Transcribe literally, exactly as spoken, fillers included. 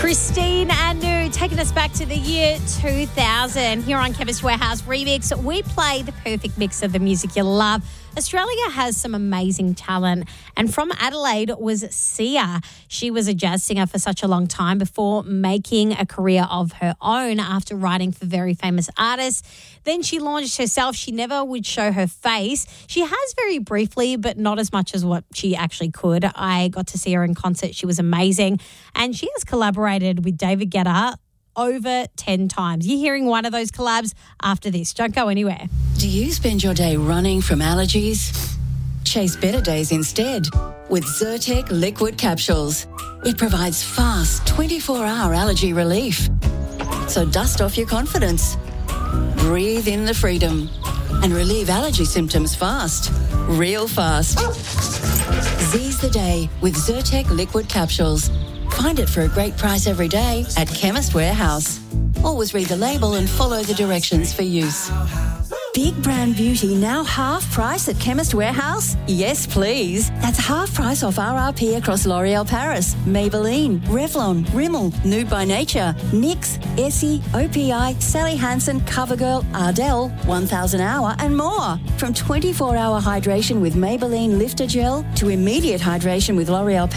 Christine Anu taking us back to the year two thousand. Here on Chemist Warehouse Remix, we play the perfect mix of the music you love. Australia has some amazing talent, and from Adelaide was Sia. She was a jazz singer for such a long time before making a career of her own after writing for very famous artists. Then she launched herself. She never would show her face. She has very briefly, but not as much as what she actually could. I got to see her in concert. She was amazing, and she has collaborated with David Guetta over ten times. You're hearing one of those collabs after this. Don't go anywhere. Do you spend your day running from allergies? Chase better days instead with Zyrtec liquid capsules. It provides fast twenty-four hour allergy relief. So dust off your confidence, breathe in the freedom, and relieve allergy symptoms fast, real fast. Seize the day with Zyrtec liquid capsules. Find it for a great price every day at Chemist Warehouse. Always read the label and follow the directions for use. Big brand beauty now half price at Chemist Warehouse? Yes, please. That's half price off R R P across L'Oreal Paris, Maybelline, Revlon, Rimmel, Nude by Nature, N Y X, Essie, O P I, Sally Hansen, CoverGirl, Ardell, one thousand hour and more. From twenty-four hour hydration with Maybelline Lifter Gel to immediate hydration with L'Oreal